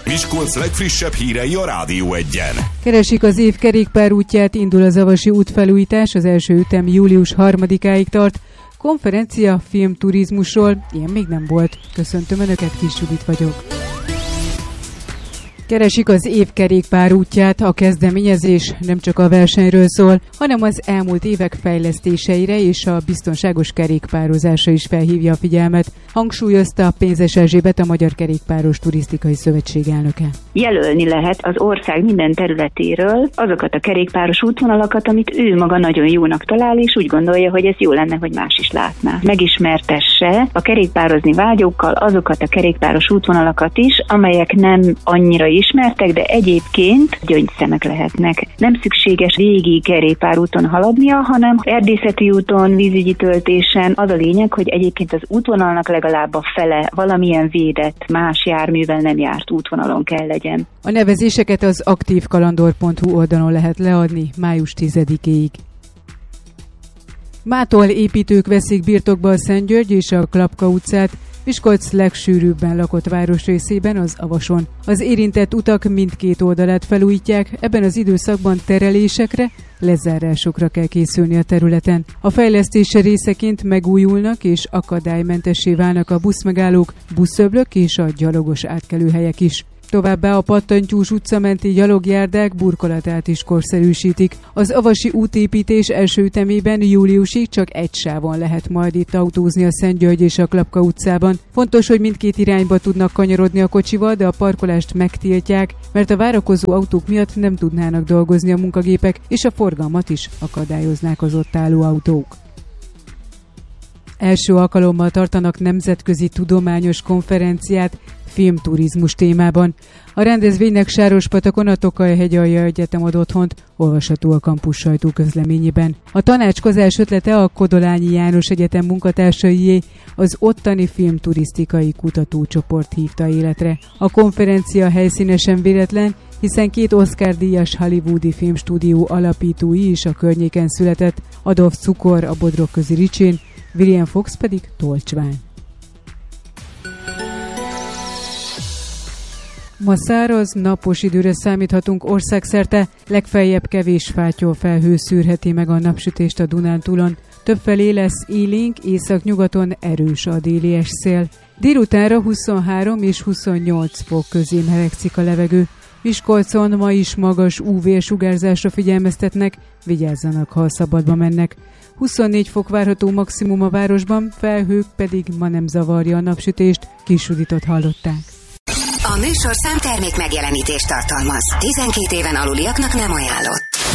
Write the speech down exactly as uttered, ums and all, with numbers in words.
Miskolc legfrissebb hírei a Rádió Egyen. Keresik az év kerékpárútját, indul az avasi útfelújítás, az első ütem július harmadikáig tart. Konferencia filmturizmusról, ilyen még nem volt. Köszöntöm Önöket, Kis Judit vagyok. Keresik az év kerékpárútját, a kezdeményezés nem csak a versenyről szól, hanem az elmúlt évek fejlesztéseire és a biztonságos kerékpározásra is felhívja a figyelmet, hangsúlyozta Pénzes Erzsébet, a Magyar Kerékpáros Turisztikai Szövetség elnöke. Jelölni lehet az ország minden területéről azokat a kerékpáros útvonalakat, amit ő maga nagyon jónak talál, és úgy gondolja, hogy ez jó lenne, hogy más is látná. Megismertesse a kerékpározni vágyókkal azokat a kerékpáros útvonalakat is, amelyek nem annyira ismertek, de egyébként gyöngyszemek lehetnek. Nem szükséges végig kerékpárúton haladnia, hanem erdészeti úton, vízügyi töltésen. Az a lényeg, hogy egyébként az útvonalnak legalább a fele valamilyen védett, más járművel nem járt útvonalon kell legyen. A nevezéseket az aktívkalandor pont hu oldalon lehet leadni május tizedikéig. Mától építők veszik birtokba a Szentgyörgy és a Klapka utcát, Miskolc legsűrűbben lakott városrészében, az Avason. Az érintett utak mindkét oldalát felújítják, ebben az időszakban terelésekre, lezárásokra kell készülni a területen. A fejlesztés részeként megújulnak és akadálymentessé válnak a buszmegállók, buszöblök és a gyalogos átkelőhelyek is. Továbbá a Pattantyús utca menti gyalogjárdák burkolatát is korszerűsítik. Az avasi útépítés első ütemében júliusig csak egy sávon lehet majd itt autózni a Szentgyörgy és a Klapka utcában. Fontos, hogy mindkét irányba tudnak kanyarodni a kocsival, de a parkolást megtiltják, mert a várakozó autók miatt nem tudnának dolgozni a munkagépek, és a forgalmat is akadályoznák az ott álló autók. Első alkalommal tartanak nemzetközi tudományos konferenciát filmturizmus témában. A rendezvénynek Sárospatakon a Tokaj-hegyalja Egyetem ad otthont, olvasható a Campus sajtóközleményében. A tanácskozás ötlete a Kodolányi János Egyetem munkatársaié, az ottani filmturisztikai kutatócsoport hívta életre. A konferencia helyszínesen véletlen, hiszen két Oscar-díjas hollywoodi filmstúdió alapítói is a környéken született, Adolf Cukor a Bodrogközi Ricsén, William Fox pedig Tolcsván. Ma száraz, napos időre számíthatunk országszerte, legfeljebb kevés fátyol felhő szűrheti meg a napsütést a Dunántúlon. Többfelé lesz élénk, északnyugaton erős a déli szél. Délutánra huszonhárom és huszonnyolc fok közé melegszik a levegő. Miskolcon ma is magas ú vé-sugárzásra figyelmeztetnek, vigyázzanak, ha a szabadba mennek. huszonnégy fok várható maximum a városban, felhők pedig ma nem zavarja a napsütést, Kis Juditot hallották. A műsorszám termék megjelenítést tartalmaz. tizenkét éven aluliaknak nem ajánlott.